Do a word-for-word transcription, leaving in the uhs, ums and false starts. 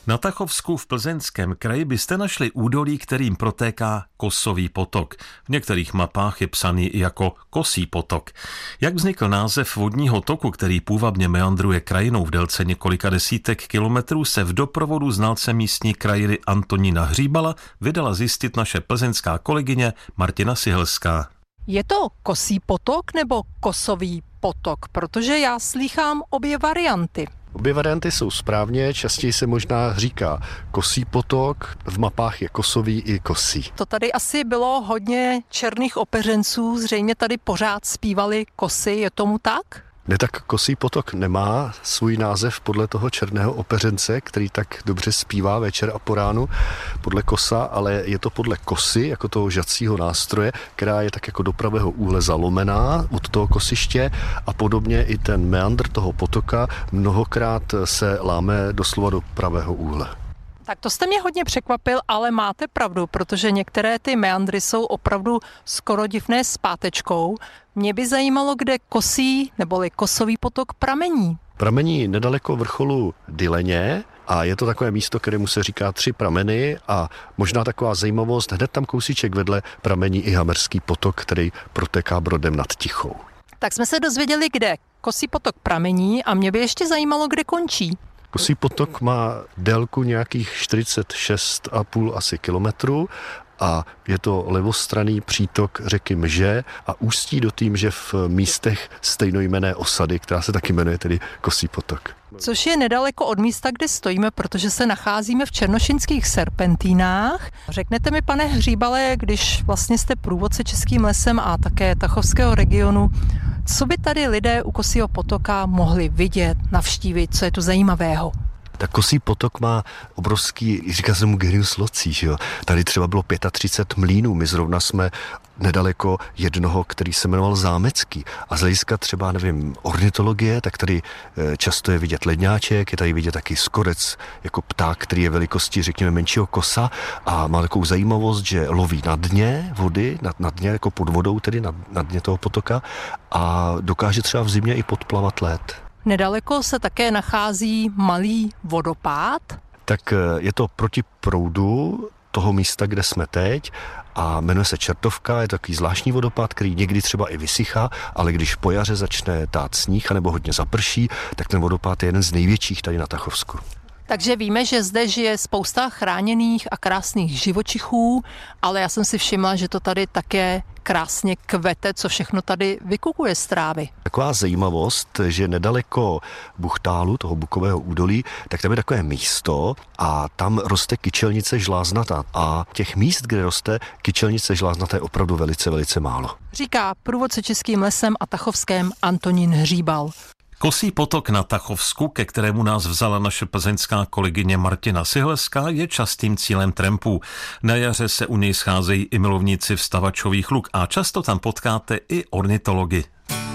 Na Tachovsku v Plzeňském kraji byste našli údolí, kterým protéká Kosový potok. V některých mapách je psaný i jako Kosí potok. Jak vznikl název vodního toku, který půvabně meandruje krajinou v délce několika desítek kilometrů, se v doprovodu znalce místní krajiny Antonína Hříbala vydala zjistit naše plzeňská kolegyně Martina Sihelská. Je to Kosí potok nebo Kosový potok? Protože já slýchám obě varianty. Obě varianty jsou správně, častěji se možná říká Kosí potok, v mapách je Kosový i Kosí. To tady asi bylo hodně černých opeřenců, zřejmě tady pořád zpívali kosy, je tomu tak? Ne, tak Kosí potok nemá svůj název podle toho černého opeřence, který tak dobře zpívá večer a po ránu podle kosa, ale je to podle kosy, jako toho žacího nástroje, která je tak jako do pravého úhle zalomená od toho kosiště a podobně i ten meandr toho potoka mnohokrát se láme doslova do pravého úhle. Tak to jste mě hodně překvapil, ale máte pravdu, protože některé ty meandry jsou opravdu skoro divné s pátečkou. Mě by zajímalo, kde Kosí neboli Kosový potok pramení. Pramení nedaleko vrcholu Dyleně a je to takové místo, kterému se říká Tři prameny a možná taková zajímavost, hned tam kousíček vedle pramení i Hamerský potok, který protéká Brodem nad Tichou. Tak jsme se dozvěděli, kde Kosí potok pramení a mě by ještě zajímalo, kde končí. Kosí potok má délku nějakých čtyřicet šest a půl asi kilometru a je to levostranný přítok řeky Mže a ústí do té Mže v místech stejnojmenné osady, která se taky jmenuje tedy Kosí potok. Což je nedaleko od místa, kde stojíme, protože se nacházíme v černošinských serpentínách. Řeknete mi, pane Hříbale, když vlastně jste průvodce Českým lesem a také Tachovského regionu, co by tady lidé u Kosího potoka mohli vidět, navštívit, co je tu zajímavého? Tak Kosí potok má obrovský, říká se mu genius loci, že jo. Tady třeba bylo třicet pět mlýnů, my zrovna jsme nedaleko jednoho, který se jmenoval Zámecký. A z hlediska třeba, nevím, ornitologie, tak tady často je vidět ledňáček, je tady vidět taky skorec jako pták, který je velikosti, řekněme, menšího kosa a má takovou zajímavost, že loví na dně vody, na, na dně jako pod vodou, tedy na, na dně toho potoka a dokáže třeba v zimě i podplavat led. Nedaleko se také nachází malý vodopád. Tak je to proti proudu toho místa, kde jsme teď a jmenuje se Čertovka, je to takový zvláštní vodopád, který někdy třeba i vysychá, ale když po jaře začne tát sníh anebo hodně zaprší, tak ten vodopád je jeden z největších tady na Tachovsku. Takže víme, že zde žije spousta chráněných a krásných živočichů, ale já jsem si všimla, že to tady také krásně kvete, co všechno tady vykukuje z trávy. Taková zajímavost, že nedaleko Buchtálu, toho bukového údolí, tak tam je takové místo a tam roste kyčelnice žláznatá. A těch míst, kde roste kyčelnice žláznatá, je opravdu velice, velice málo. Říká průvodce Českým lesem a Tachovském Antonín Hříbal. Kosí potok na Tachovsku, ke kterému nás vzala naše plzeňská kolegyně Martina Sihelská, je častým cílem trampů. Na jaře se u něj scházejí i milovníci vstavačových luk a často tam potkáte i ornitology.